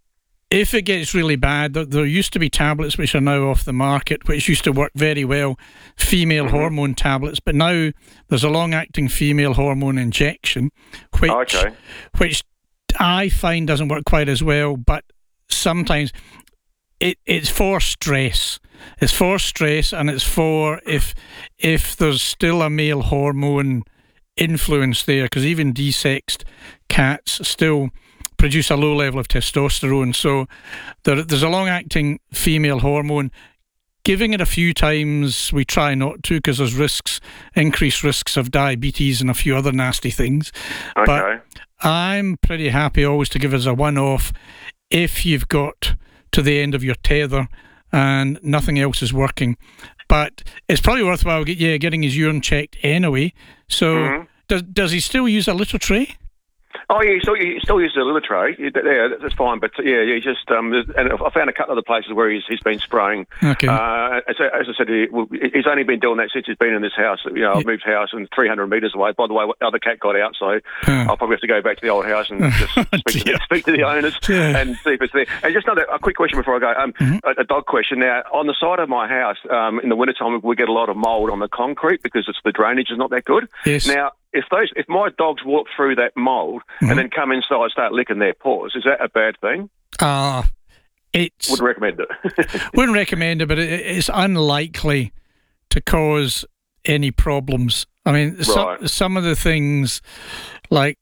if it gets really bad, there, there used to be tablets which are now off the market, which used to work very well, female Mm-hmm. hormone tablets. But now there's a long-acting female hormone injection, which Okay. which I find doesn't work quite as well. But sometimes it it's for stress. It's for stress, and it's for if if there's still a male hormone influence there, because even desexed cats still produce a low level of testosterone. So there, there's a long-acting female hormone. Giving it a few times, we try not to, because there's risks, increased risks of diabetes and a few other nasty things. Okay. But I'm pretty happy always to give it as a one-off if you've got to the end of your tether and nothing else is working. But it's probably worthwhile get, yeah, getting his urine checked anyway. So Mhm. does does he still use a litter tray? Oh yeah, he still, he still uses a litter tray. Yeah, that's fine. But yeah, he just um, there's- and I found a couple of other places where he's he's been spraying. Okay. Uh, as, I- as I said, he, well, he's only been doing that since he's been in this house. You know, I've moved house and three hundred metres away. By the way, the other cat got out, so I'll probably have to go back to the old house and just speak, to the, speak to the owners Yeah. and see if it's there. And just another a quick question before I go. Um, a, a dog question. Now, on the side of my house, um, in the wintertime, we get a lot of mould on the concrete because it's the drainage is not that good. Yes. Now, if those if my dogs walk through that mould Mhm. and then come inside and start licking their paws, is that a bad thing? Uh, it's Wouldn't recommend it. wouldn't recommend it, but it, it's unlikely to cause any problems. I mean, some, Right. some of the things, like,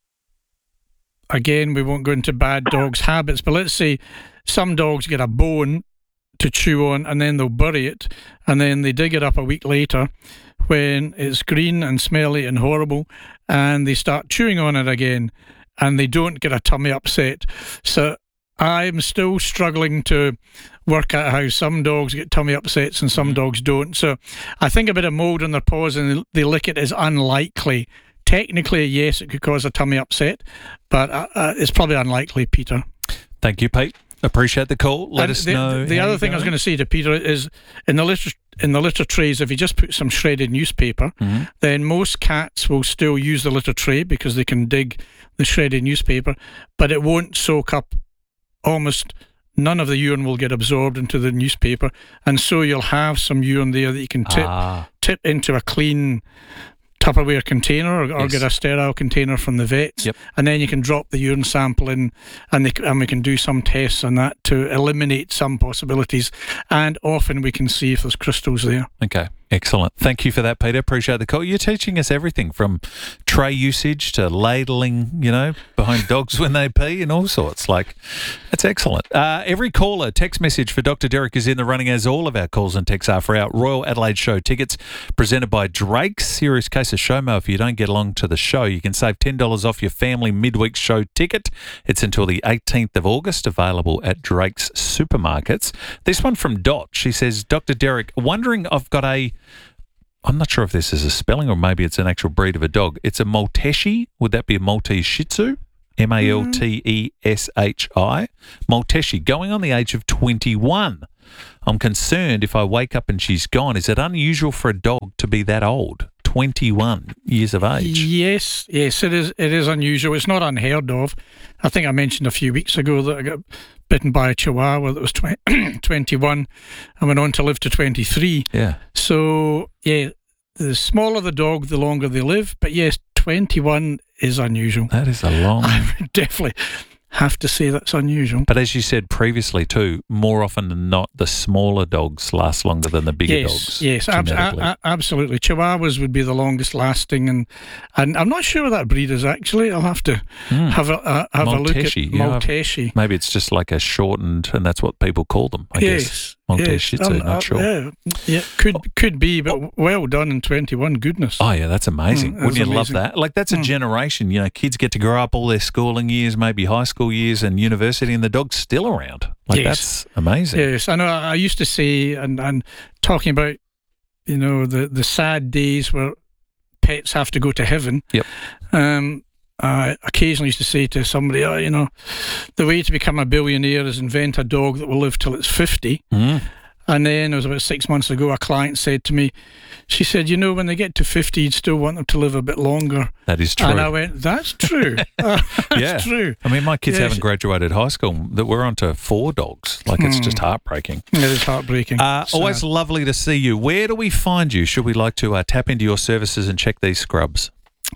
again, we won't go into bad dogs' habits, but let's say some dogs get a bone to chew on and then they'll bury it and then they dig it up a week later when it's green and smelly and horrible and they start chewing on it again and they don't get a tummy upset. So I'm still struggling to work out how some dogs get tummy upsets and some dogs don't. So I think a bit of mould on their paws and they lick it is unlikely. Technically, yes, it could cause a tummy upset, but uh, uh, it's probably unlikely, Peter. Thank you, Pete. Appreciate the call. Let And us the, know. The how other you're thing I was going. going to say to Peter is in the litter in the litter trays, if you just put some shredded newspaper, Mm-hmm. then most cats will still use the litter tray because they can dig the shredded newspaper, but it won't soak up. Almost none of the urine will get absorbed into the newspaper, and so you'll have some urine there that you can tip Ah. tip into a clean Tupperware container or, or Yes. get a sterile container from the vets, and then you can drop the urine sample in, and, they, and we can do some tests on that to eliminate some possibilities, and often we can see if there's crystals there. Okay, excellent. Thank you for that, Peter. Appreciate the call. You're teaching us everything from tray usage to ladling, you know, behind dogs when they pee and all sorts. Like, that's excellent. Uh, every caller, text message for Doctor Derek is in the running, as all of our calls and texts are, for our Royal Adelaide Show tickets presented by Drake's. Serious case of SHOMO. If you don't get along to the show, you can save ten dollars off your family midweek show ticket. It's until the eighteenth of August, available at Drake's supermarkets. This one from Dot. She says, Doctor Derek, wondering, I've got a, I'm not sure if this is a spelling or maybe it's an actual breed of a dog. It's a Malteshi. Would that be a Maltese Shih Tzu? M A L T E S H I. Malteshi, going on the age of twenty-one. I'm concerned if I wake up and she's gone. Is it unusual for a dog to be that old? twenty-one years of age. Yes, yes, it is. It is unusual. It's not unheard of. I think I mentioned a few weeks ago that I got bitten by a Chihuahua that was twenty, twenty-one and went on to live to twenty-three. Yeah. So, yeah, the smaller the dog, the longer they live. But yes, twenty-one is unusual. That is a long... I would definitely have to say that's unusual. But as you said previously too, more often than not, the smaller dogs last longer than the bigger yes, dogs. Yes, ab- a- a- absolutely. Chihuahuas would be the longest lasting, and and I'm not sure what that breed is actually. I'll have to Mm. have a uh, have Malteshi, a look at you know, Malteshi. Maybe it's just like a shortened, and that's what people call them, I yes, guess. Maltese yes. Shih Tzu, Um, not uh, sure. Yeah, yeah, could could be, but well done in twenty-one. Goodness. Oh, yeah, that's amazing. Mm, Wouldn't that's you love amazing. that? Like, that's a Mm. generation. You know, kids get to grow up all their schooling years, maybe high school years and university, and the dog's still around. Like, Yes. that's amazing. Yes, I know. I used to say, and, and talking about, you know, the, the sad days where pets have to go to heaven. Yep. Um, I occasionally used to say to somebody, oh, you know, the way to become a billionaire is invent a dog that will live till it's fifty. Mm. And then it was about six months ago, a client said to me, she said, you know, when they get to fifty, you'd still want them to live a bit longer. That is true. And I went, that's true. Uh, that's yeah. true. I mean, my kids Yes. haven't graduated high school. That we're on to four dogs. Like, it's Hmm. just heartbreaking. It is heartbreaking. Uh, Sad. always lovely to see you. Where do we find you? Should we like to uh, tap into your services and check these scrubs?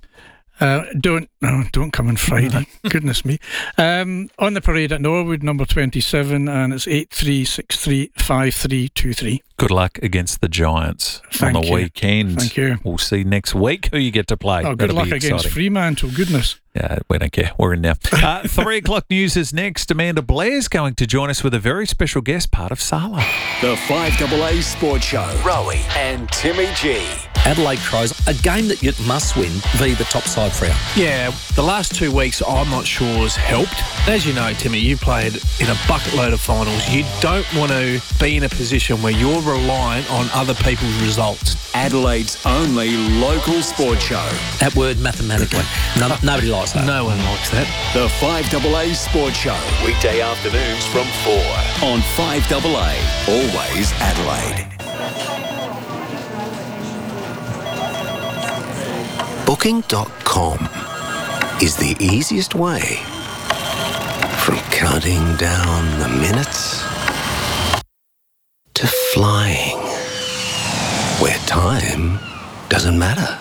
Uh, don't no, don't come on Friday. Goodness me. Um, on the parade at Norwood, number twenty-seven, and it's eight three six three five three two three. Good luck against the Giants Thank on the you. weekend. Thank you. We'll see next week who you get to play. Oh, good That'll luck be against exciting. Fremantle. Goodness. Yeah, we don't care. We're in now. Uh, three o'clock news is next. Amanda Blair's going to join us with a very special guest, part of Sala. The five A A Sports Show. Rowie and Timmy G. Adelaide Crows, a game that you must win via the top side for you. Yeah, the last two weeks I'm not sure has helped. As you know, Timmy, you played in a bucket load of finals. You don't want to be in a position where you're reliant on other people's results. Adelaide's only local sports show. That word mathematically. No, nobody likes that. No one likes that. The five A A Sports Show. Weekday afternoons from four on five A A. Always Adelaide. Booking dot com is the easiest way from counting down the minutes to flying, where time doesn't matter.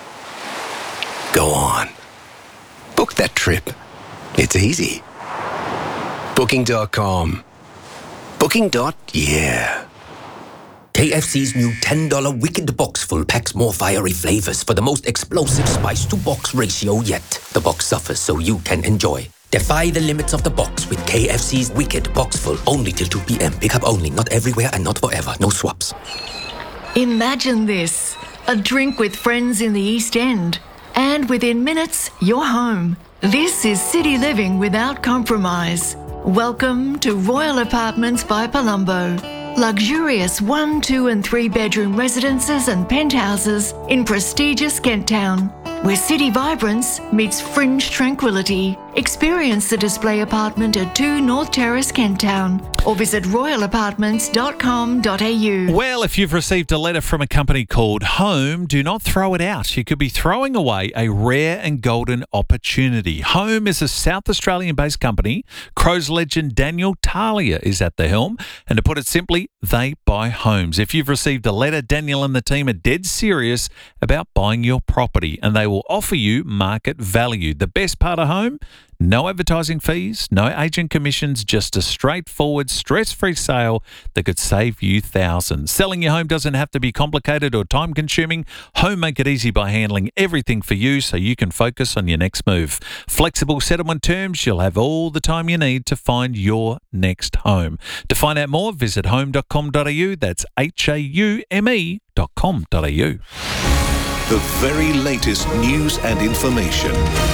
Go on. Book that trip. It's easy. Booking dot com. Booking. Yeah. K F C's new ten dollar Wicked Box Full packs more fiery flavors for the most explosive spice-to-box ratio yet. The box suffers so you can enjoy. Defy the limits of the box with K F C's Wicked Box Full. Only till two p.m. Pick up only. Not everywhere and not forever. No swaps. Imagine this. A drink with friends in the East End. And within minutes, you're home. This is city living without compromise. Welcome to Royal Apartments by Palumbo. Luxurious one, two and three bedroom residences and penthouses in prestigious Kent Town, where city vibrance meets fringe tranquility. Experience the display apartment at two North Terrace, Kent Town, or visit royal apartments dot com dot a u. Well, if you've received a letter from a company called Home, do not throw it out. You could be throwing away a rare and golden opportunity. Home is a South Australian-based company. Crows legend Daniel Talia is at the helm. And to put it simply, they buy homes. If you've received a letter, Daniel and the team are dead serious about buying your property, and they will offer you market value. The best part of Home? No advertising fees, no agent commissions, just a straightforward, stress-free sale that could save you thousands. Selling your home doesn't have to be complicated or time-consuming. Home make it easy by handling everything for you so you can focus on your next move. Flexible settlement terms, you'll have all the time you need to find your next home. To find out more, visit home dot com dot a u. That's H A U M E dot com dot a u. The very latest news and information.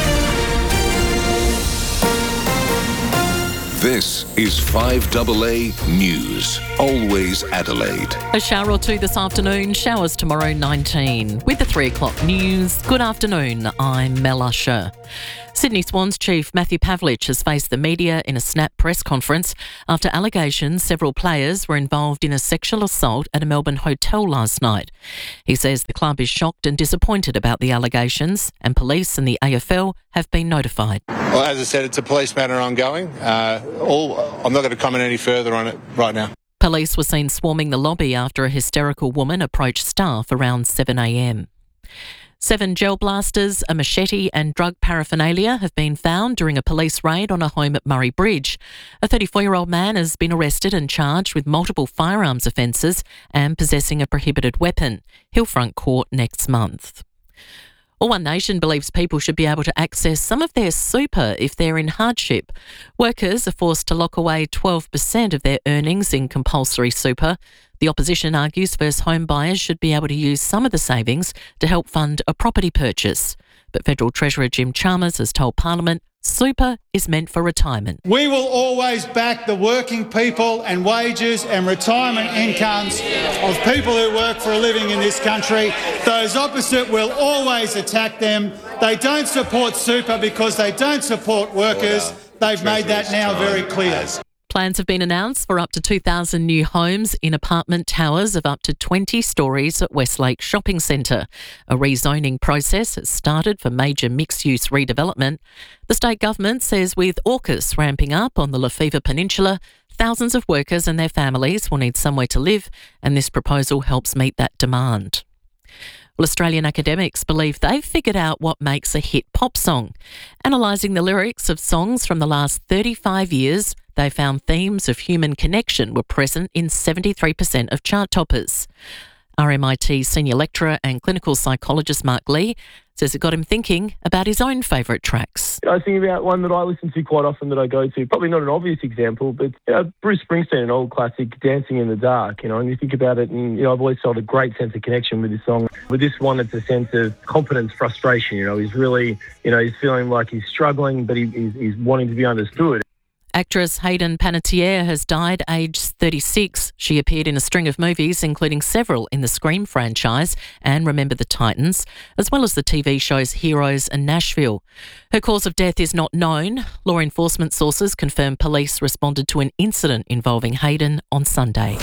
This is five A A News. Always Adelaide. A shower or two this afternoon, showers tomorrow nineteen. With the three o'clock news, good afternoon, I'm Mel Usher. Sydney Swans chief Matthew Pavlich has faced the media in a snap press conference after allegations several players were involved in a sexual assault at a Melbourne hotel last night. He says the club is shocked and disappointed about the allegations, and police and the A F L have been notified. Well, as I said, it's a police matter ongoing. Uh, all, I'm not going to comment any further on it right now. Police were seen swarming the lobby after a hysterical woman approached staff around seven a m. Seven gel blasters, a machete and drug paraphernalia have been found during a police raid on a home at Murray Bridge. A thirty-four-year-old man has been arrested and charged with multiple firearms offences and possessing a prohibited weapon. He'll front court next month. All One Nation believes people should be able to access some of their super if they're in hardship. Workers are forced to lock away twelve percent of their earnings in compulsory super. The opposition argues first home buyers should be able to use some of the savings to help fund a property purchase. But Federal Treasurer Jim Chalmers has told Parliament super is meant for retirement. We will always back the working people and wages and retirement incomes of people who work for a living in this country. Those opposite will always attack them. They don't support super because they don't support workers. They've made that now very clear. Plans have been announced for up to two thousand new homes in apartment towers of up to twenty storeys at Westlake Shopping Centre. A rezoning process has started for major mixed-use redevelopment. The state government says with AUKUS ramping up on the Lefevre Peninsula, thousands of workers and their families will need somewhere to live, and this proposal helps meet that demand. Well, Australian academics believe they've figured out what makes a hit pop song. Analysing the lyrics of songs from the last thirty-five years, they found themes of human connection were present in seventy-three percent of chart toppers. R M I T senior lecturer and clinical psychologist Mark Lee says it got him thinking about his own favourite tracks. I think about one that I listen to quite often that I go to, probably not an obvious example, but you know, Bruce Springsteen, an old classic, Dancing in the Dark, you know, and you think about it, and you know, I've always felt a great sense of connection with this song. With this one, it's a sense of confidence, frustration, you know, he's really, you know, he's feeling like he's struggling, but he, he's, he's wanting to be understood. Actress Hayden Panettiere has died aged thirty-six. She appeared in a string of movies, including several in the Scream franchise and Remember the Titans, as well as the T V shows Heroes and Nashville. Her cause of death is not known. Law enforcement sources confirm police responded to an incident involving Hayden on Sunday.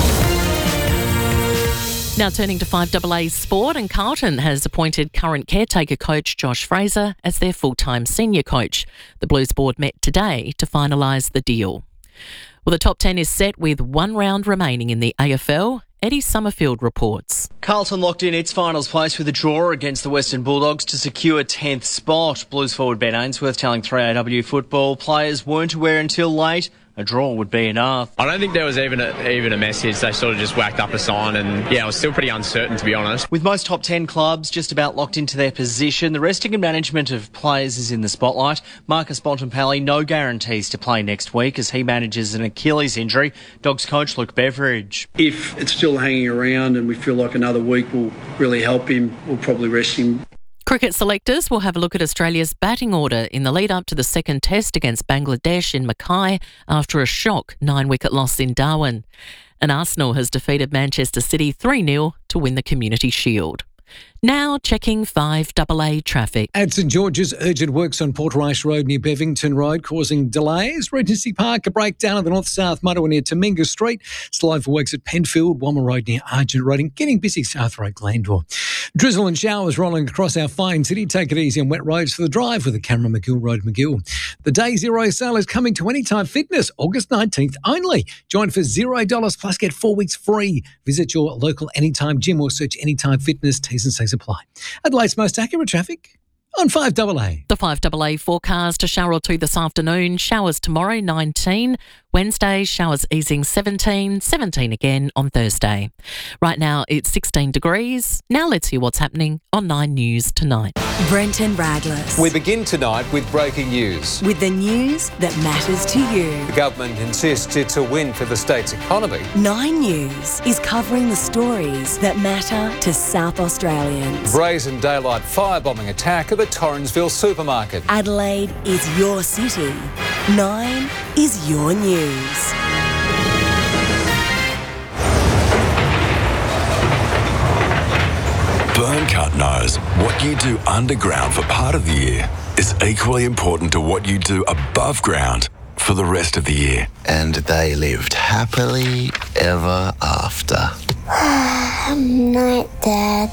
Now turning to five A A Sport, and Carlton has appointed current caretaker coach Josh Fraser as their full-time senior coach. The Blues board met today to finalise the deal. Well, the top ten is set with one round remaining in the A F L. Eddie Summerfield reports. Carlton locked in its finals place with a draw against the Western Bulldogs to secure tenth spot. Blues forward Ben Ainsworth telling three A W football players weren't aware until late a draw would be enough. I don't think there was even a, even a message. They sort of just whacked up a sign, and yeah, it was still pretty uncertain, to be honest. With most top ten clubs just about locked into their position, the resting and management of players is in the spotlight. Marcus Bontempelli, no guarantees to play next week as he manages an Achilles injury. Dogs coach Luke Beveridge. If it's still hanging around and we feel like another week will really help him, we'll probably rest him. Cricket selectors will have a look at Australia's batting order in the lead-up to the second test against Bangladesh in Mackay after a shock nine-wicket loss in Darwin. And Arsenal has defeated Manchester City three nil to win the Community Shield. Now checking five A A traffic. At St George's, urgent works on Port Rice Road near Bevington Road causing delays. Regency Park, a breakdown of the north-south motorway near Taminga Street. Slow for works at Penfield, Wommer Road near Argent Road, and getting busy South Road, Glandore. Drizzle and showers rolling across our fine city. Take it easy on wet roads for the drive with the camera McGill Road, McGill. The Day Zero sale is coming to Anytime Fitness, August nineteenth only. Join for zero dollars plus get four weeks free. Visit your local Anytime gym or search Anytime Fitness. T's and C's apply. Adelaide's most accurate traffic. on five double A. The five double A forecast, a shower or two this afternoon, showers tomorrow nineteen, Wednesday showers easing seventeen, seventeen again on Thursday. Right now it's sixteen degrees. Now let's hear what's happening on Nine News tonight. Brenton Raglas. We begin tonight with breaking news. With the news that matters to you. The government insists it's a win for the state's economy. Nine News is covering the stories that matter to South Australians. Brazen daylight firebombing attack at the Torrensville supermarket. Adelaide is your city. Nine is your news. Burncut knows what you do underground for part of the year is equally important to what you do above ground for the rest of the year. And they lived happily ever after. Night, Dad.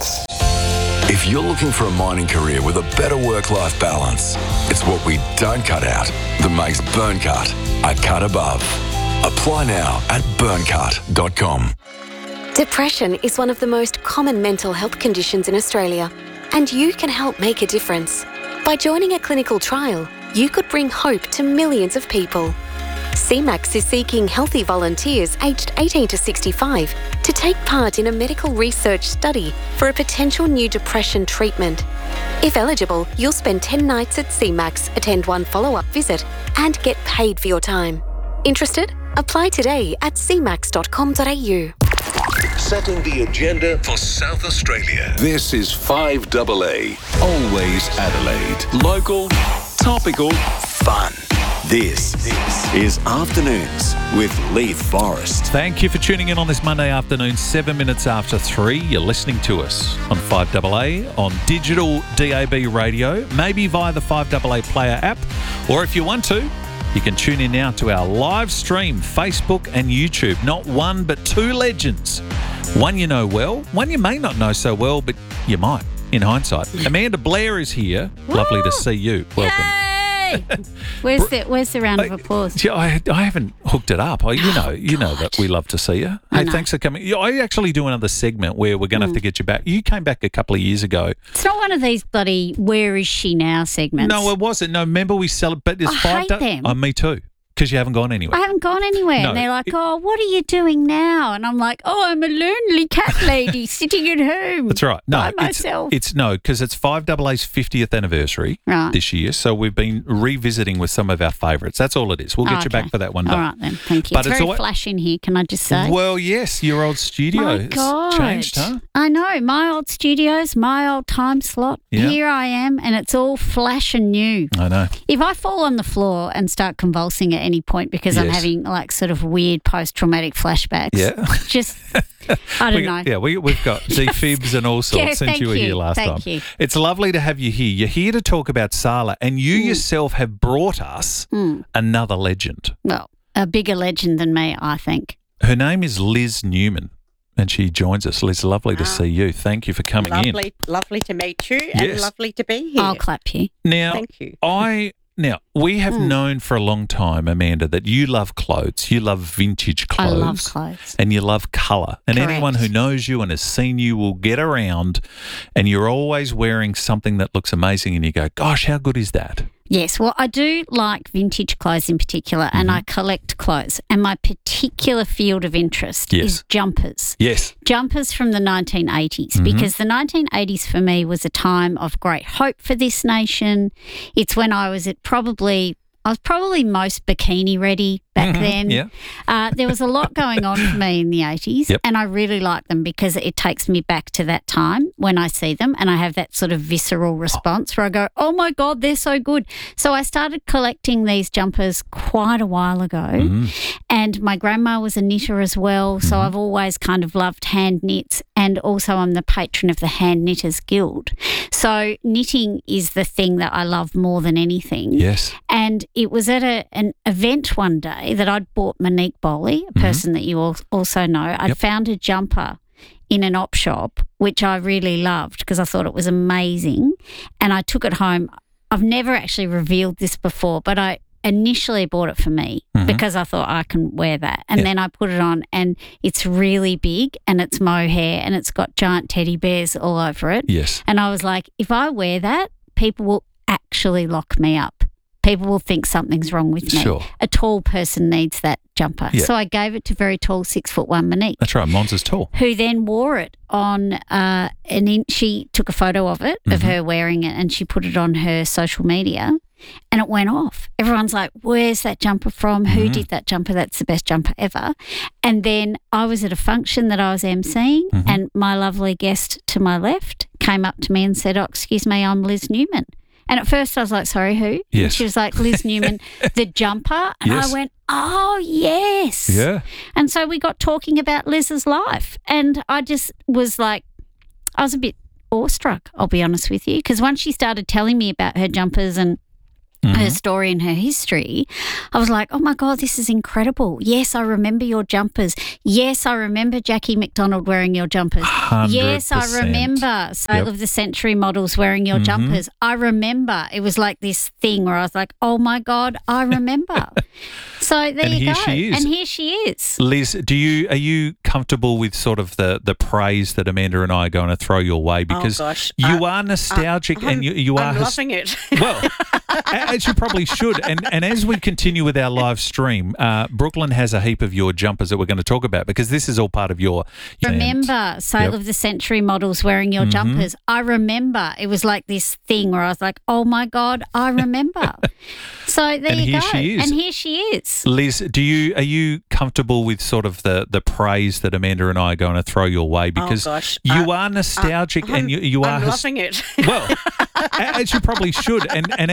If you're looking for a mining career with a better work-life balance, it's what we don't cut out that makes Burncut a cut above. Apply now at burncut dot com. Depression is one of the most common mental health conditions in Australia, and you can help make a difference. By joining a clinical trial, you could bring hope to millions of people. C MAX is seeking healthy volunteers aged eighteen to sixty-five to take part in a medical research study for a potential new depression treatment. If eligible, you'll spend ten nights at C MAX, attend one follow-up visit, and get paid for your time. Interested? Apply today at c max dot com dot a u. Setting the agenda for South Australia. This is five double A. Always Adelaide. Local, topical, fun. This is Afternoons with Leith Forrest. Thank you for tuning in on this Monday afternoon, seven minutes after three. You're listening to us on five double A, on digital D A B radio, maybe via the five double A player app, or if you want to, you can tune in now to our live stream, Facebook and YouTube. Not one, but two legends. One you know well, one you may not know so well, but you might, in hindsight. Amanda Blair is here. Woo! Lovely to see you. Welcome. Yay! Where's the Where's the round of applause? Yeah, I, I haven't hooked it up. I, you know, you know that we love to see you. I Hey, know. thanks for coming. Yeah, I actually do another segment where we're going to have to get you back. You came back a couple of years ago. It's not one of these bloody "Where is she now" segments. No, it wasn't. No, remember we celebrate this I five hate da- them. Oh, me too. Because you haven't gone anywhere. I haven't gone anywhere. No, and they're like, it- oh, what are you doing now? And I'm like, oh, I'm a lonely cat lady sitting at home. That's right. No, by it's, myself. it's no, because it's five double A's fiftieth anniversary Right. this year. So we've been revisiting with some of our favourites. That's all it is. We'll get you Okay. back for that one day. All right then, thank you. But it's it's very alwa- flash in here, can I just say? Well, yes, your old studio My has God. changed, huh? I know, my old studios, my old time slot. Yeah. Here I am, and it's all flash and new. I know. If I fall on the floor and start convulsing at any point because I'm Yes. having like sort of weird post-traumatic flashbacks, Yeah. just I don't We- know. Yeah, we, we've got defibs and all sorts Yeah, since thank you were here you, last thank time. you. It's lovely to have you here. You're here to talk about Sala, and you Mm. yourself have brought us Mm. another legend. Well, a bigger legend than me, I think. Her name is Liz Newman, and she joins us. Liz, lovely to see you. Thank you for coming in. Lovely, lovely to meet you, and Yes. lovely to be here. I'll clap you. Now, Thank you. I now we have Mm. known for a long time, Amanda, that you love clothes. You love vintage I clothes. love clothes. And you love colour. And Correct. anyone who knows you and has seen you will get around, and you're always wearing something that looks amazing, and you go, "Gosh, how good is that?" Yes, well, I do like vintage clothes in particular, and Mm-hmm. I collect clothes. And my particular field of interest Yes. is jumpers. Yes. Jumpers from the nineteen eighties, Mhm. because the nineteen eighties for me was a time of great hope for this nation. It's when I was at probably, I was probably most bikini ready back Mhm, then. yeah. Uh, there was a lot going on for me in the eighties, Yep. and I really like them because it takes me back to that time when I see them, and I have that sort of visceral response where I go, oh my God, they're so good. So I started collecting these jumpers quite a while ago, Mm-hmm. and my grandma was a knitter as well, so I've always kind of loved hand knits, and also I'm the patron of the Hand Knitters Guild. So knitting is the thing that I love more than anything. Yes. And it was at a, an event one day that I'd bought Monique Bowley, a person that you al- also know. I'd Yep. found a jumper in an op shop, which I really loved because I thought it was amazing. And I took it home. I've never actually revealed this before, but I initially bought it for me Mhm. because I thought I can wear that. And Yeah. then I put it on, and it's really big, and it's mohair, and it's got giant teddy bears all over it. Yes. And I was like, if I wear that, people will actually lock me up. People will think something's wrong with me. Sure. A tall person needs that jumper. Yeah. So I gave it to very tall, six foot one Monique. That's right. Mons is tall. Who then wore it on, uh, and in, she took a photo of it, of Mm-hmm. her wearing it, and she put it on her social media, and it went off. Everyone's like, where's that jumper from? Who Mm-hmm. did that jumper? That's the best jumper ever. And then I was at a function that I was emceeing, Mm-hmm. and my lovely guest to my left came up to me and said, oh, excuse me, I'm Liz Newman. And at first I was like, sorry, who? Yes. And she was like, Liz Newman, the jumper. And Yes. I went, oh, yes. Yeah. And so we got talking about Liz's life. And I just was like, I was a bit awestruck, I'll be honest with you, because once she started telling me about her jumpers and Mm-hmm. her story and her history, I was like, oh my God, this is incredible. Yes, I remember your jumpers. Yes, I remember Jackie McDonald wearing your jumpers. one hundred Yes, I percent. remember Sale Yep. of the Century models wearing your Mhm. jumpers. I remember. It was like this thing where I was like, oh my God, I remember. So there And you here go. she is. And here she is. Liz, do you are you comfortable with sort of the, the praise that Amanda and I are going to throw your way? Because oh gosh. you Uh, are nostalgic uh, and you, you I'm are loving it. Well, as you probably should. And and as we continue with our live stream, uh, Brooklyn has a heap of your jumpers that we're going to talk about because this is all part of your. Remember Sale Yep. of the Century models wearing your Mhm. jumpers. I remember. It was like this thing where I was like, oh my God, I remember. So there And you here go. she is. And here she is. Liz, do you are you comfortable with sort of the, the praise that Amanda and I are going to throw your way because oh gosh. you Uh, are nostalgic uh, and you, you I'm are loving it. well, as you probably should. And and